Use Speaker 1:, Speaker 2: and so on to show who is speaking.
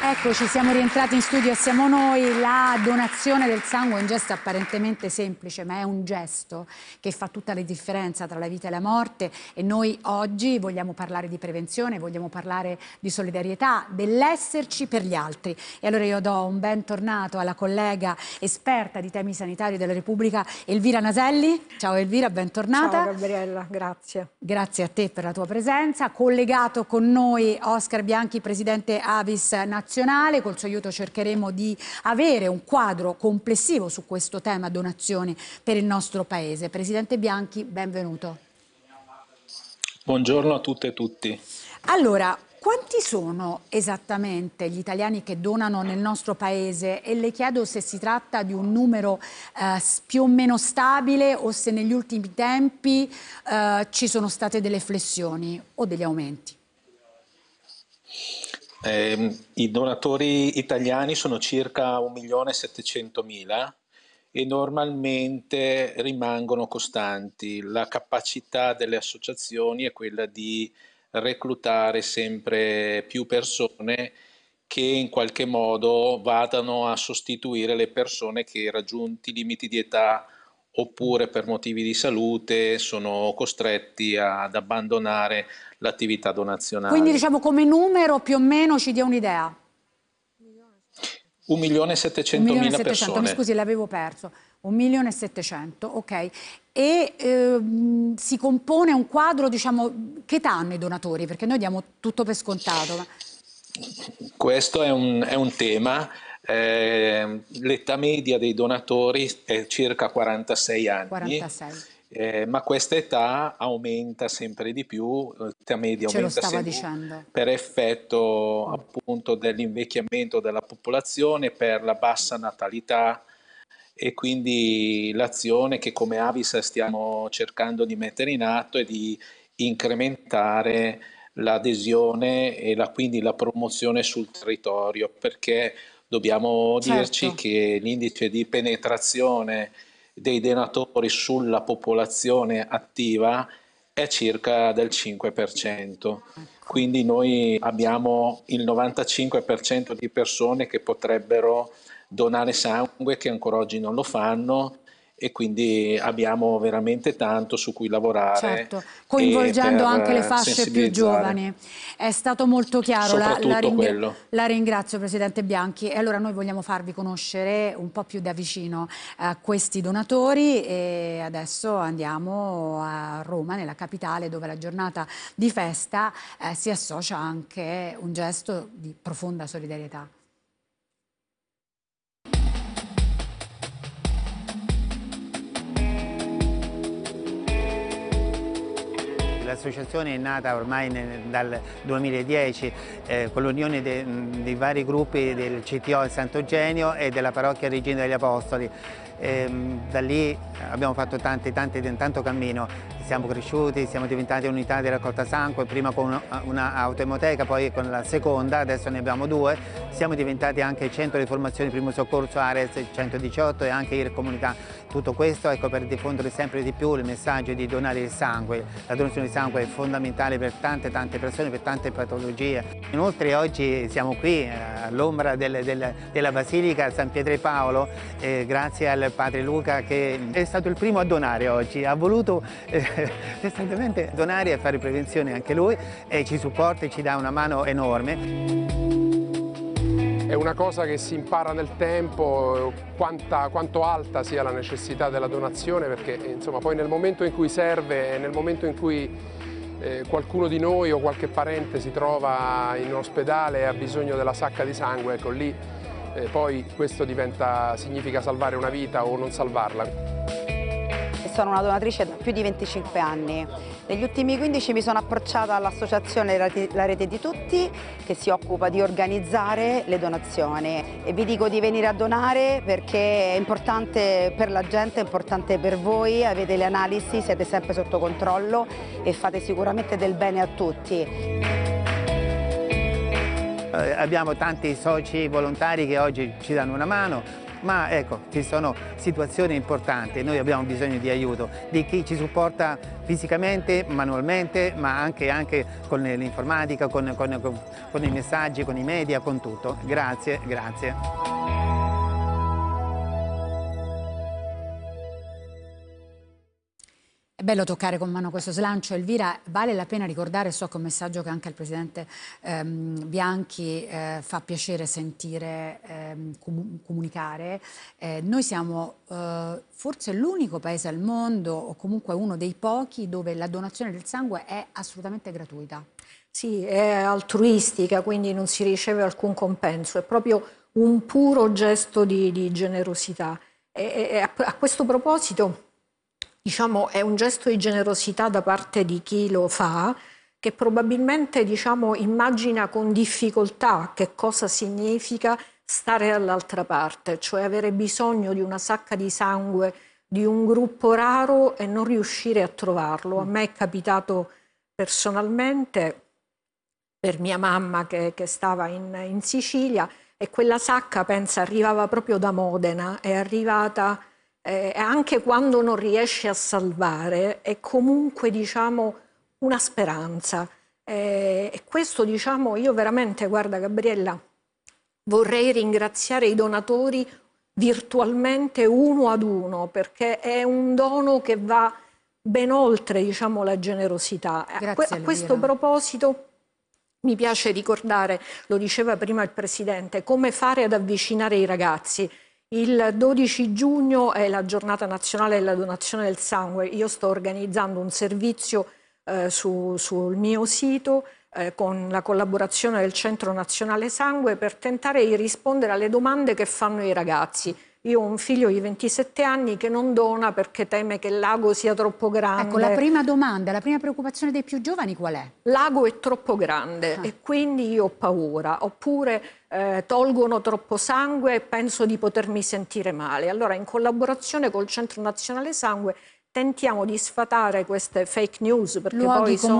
Speaker 1: Eccoci, siamo rientrati in studio e siamo noi. La donazione del sangue è un gesto apparentemente semplice, ma è un gesto che fa tutta la differenza tra la vita e la morte, e noi oggi vogliamo parlare di prevenzione, vogliamo parlare di solidarietà, dell'esserci per gli altri. E allora io do un bentornato alla collega esperta di temi sanitari della Repubblica, Elvira Naselli. Ciao Elvira, bentornata.
Speaker 2: Ciao Gabriella, grazie.
Speaker 1: Grazie a te per la tua presenza. Collegato con noi Oscar Bianchi, presidente Avis nazionale. Col suo aiuto cercheremo di avere un quadro complessivo su questo tema donazioni per il nostro paese. Presidente Bianchi, benvenuto.
Speaker 3: Buongiorno a tutte e tutti.
Speaker 1: Allora, quanti sono esattamente gli italiani che donano nel nostro paese? E le chiedo se si tratta di un numero più o meno stabile o se negli ultimi tempi ci sono state delle flessioni o degli aumenti.
Speaker 3: I donatori italiani sono circa 1.700.000 e normalmente rimangono costanti. La capacità delle associazioni è quella di reclutare sempre più persone che in qualche modo vadano a sostituire le persone che, raggiunti i limiti di età oppure per motivi di salute, sono costretti ad abbandonare l'attività donazionale.
Speaker 1: Quindi diciamo come numero più o meno ci dia un'idea.
Speaker 3: 1.700.000 persone.
Speaker 1: Mi scusi, l'avevo perso. 1.700.000, ok. E si compone un quadro, diciamo, che età hanno i donatori? Perché noi diamo tutto per scontato. Ma...
Speaker 3: Questo è un tema. L'età media dei donatori è circa 46 anni.
Speaker 1: 46.
Speaker 3: Ma questa età aumenta sempre di più, l'età media aumenta sempre per effetto appunto dell'invecchiamento della popolazione, per la bassa natalità, e quindi l'azione che come Avis stiamo cercando di mettere in atto è di incrementare l'adesione e quindi la promozione sul territorio, perché dobbiamo dirci che l'indice di penetrazione dei donatori sulla popolazione attiva è circa del 5%. Quindi noi abbiamo il 95% di persone che potrebbero donare sangue che ancora oggi non lo fanno, e quindi abbiamo veramente tanto su cui lavorare.
Speaker 1: Certo, coinvolgendo anche le fasce più giovani. È stato molto chiaro, la ringrazio Presidente Bianchi. E allora noi vogliamo farvi conoscere un po' più da vicino questi donatori, e adesso andiamo a Roma, nella capitale, dove la giornata di festa si associa anche un gesto di profonda solidarietà.
Speaker 4: L'associazione è nata ormai dal 2010 con l'unione dei vari gruppi del CTO di Sant'Eugenio e della parrocchia Regina degli Apostoli. Da lì abbiamo fatto tanto cammino, siamo cresciuti, siamo diventati unità di raccolta sangue, prima con una autoemoteca, poi con la seconda, adesso ne abbiamo due. Siamo diventati anche centro di formazione primo soccorso Ares 118 e anche IR Comunità. Tutto questo per diffondere sempre di più il messaggio di donare il sangue. La donazione di sangue è fondamentale per tante persone, per tante patologie. Inoltre oggi siamo qui all'ombra della Basilica San Pietro e Paolo, grazie al padre Luca, che è stato il primo a donare oggi. Ha voluto costantemente donare e fare prevenzione anche lui, e ci supporta e ci dà una mano enorme.
Speaker 5: È una cosa che si impara nel tempo, quanto alta sia la necessità della donazione, perché insomma poi nel momento in cui serve, nel momento in cui qualcuno di noi o qualche parente si trova in ospedale e ha bisogno della sacca di sangue, ecco lì poi questo significa salvare una vita o non salvarla.
Speaker 2: Sono una donatrice da più di 25 anni. Negli ultimi 15 mi sono approcciata all'associazione La Rete di Tutti, che si occupa di organizzare le donazioni, e vi dico di venire a donare perché è importante per la gente, è importante per voi, avete le analisi, siete sempre sotto controllo e fate sicuramente del bene a tutti.
Speaker 4: Abbiamo tanti soci volontari che oggi ci danno una mano, ma ecco, ci sono situazioni importanti, noi abbiamo bisogno di aiuto, di chi ci supporta fisicamente, manualmente, ma anche con l'informatica, con i messaggi, con i media, con tutto. Grazie, grazie.
Speaker 1: È bello toccare con mano questo slancio, Elvira. Vale la pena ricordare, so che è un messaggio che anche il Presidente Bianchi fa piacere sentire comunicare. Noi siamo forse l'unico paese al mondo, o comunque uno dei pochi, dove la donazione del sangue è assolutamente gratuita.
Speaker 6: Sì, è altruistica, quindi non si riceve alcun compenso, è proprio un puro gesto di generosità. E a questo proposito, diciamo, è un gesto di generosità da parte di chi lo fa, che probabilmente, diciamo, immagina con difficoltà che cosa significa stare dall'altra parte, cioè avere bisogno di una sacca di sangue di un gruppo raro e non riuscire a trovarlo. A me è capitato personalmente per mia mamma che stava in Sicilia, e quella sacca, pensa, arrivava proprio da Modena, è arrivata... anche quando non riesce a salvare, è comunque, diciamo, una speranza. E questo, diciamo, io veramente, guarda Gabriella, vorrei ringraziare i donatori virtualmente uno ad uno, perché è un dono che va ben oltre, diciamo, la generosità.
Speaker 1: Grazie,
Speaker 6: a questo proposito mi piace ricordare, lo diceva prima il Presidente, come fare ad avvicinare i ragazzi. Il 12 giugno è la giornata nazionale della donazione del sangue. Io sto organizzando un servizio sul mio sito con la collaborazione del Centro Nazionale Sangue per tentare di rispondere alle domande che fanno i ragazzi. Io ho un figlio di 27 anni che non dona perché teme che il lago sia troppo grande.
Speaker 1: Ecco, la prima domanda, la prima preoccupazione dei più giovani qual è?
Speaker 6: Il lago è troppo grande e quindi io ho paura, oppure tolgono troppo sangue e penso di potermi sentire male. Allora, in collaborazione col Centro Nazionale Sangue tentiamo di sfatare queste fake news, perché poi sono